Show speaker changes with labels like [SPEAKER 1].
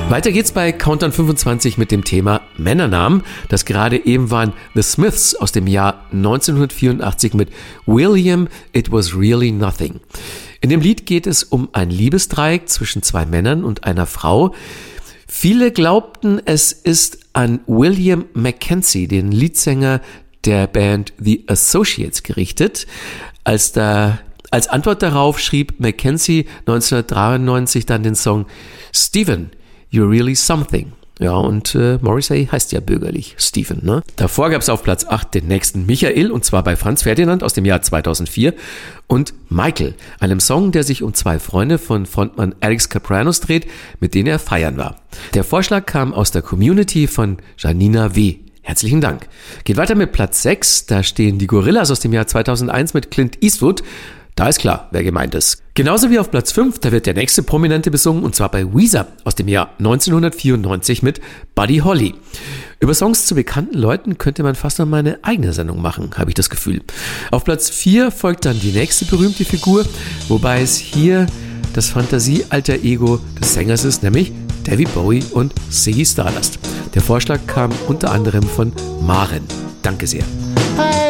[SPEAKER 1] Weiter geht's bei Countdown 25 mit dem Thema Männernamen. Das gerade eben waren The Smiths aus dem Jahr 1984 mit William, It Was Really Nothing. In dem Lied geht es um ein Liebesdreieck zwischen zwei Männern und einer Frau. Viele glaubten, es ist an William Mackenzie, den Leadsänger der Band The Associates, gerichtet. Als Antwort darauf schrieb Mackenzie 1993 dann den Song Stephen, You're Really Something. Ja, und Morrissey heißt ja bürgerlich Stephen, ne? Davor gab es auf Platz 8 den nächsten Michael, und zwar bei Franz Ferdinand aus dem Jahr 2004, und Michael, einem Song, der sich um zwei Freunde von Frontmann Alex Kapranos dreht, mit denen er feiern war. Der Vorschlag kam aus der Community von Janina W. Herzlichen Dank. Geht weiter mit Platz 6, da stehen die Gorillas aus dem Jahr 2001 mit Clint Eastwood. Da ist klar, wer gemeint ist. Genauso wie auf Platz 5, da wird der nächste Prominente besungen, und zwar bei Weezer aus dem Jahr 1994 mit Buddy Holly. Über Songs zu bekannten Leuten könnte man fast noch mal eine eigene Sendung machen, habe ich das Gefühl. Auf Platz 4 folgt dann die nächste berühmte Figur, wobei es hier das Fantasie-Alter Ego des Sängers ist, nämlich David Bowie und Ziggy Stardust. Der Vorschlag kam unter anderem von Maren. Danke sehr.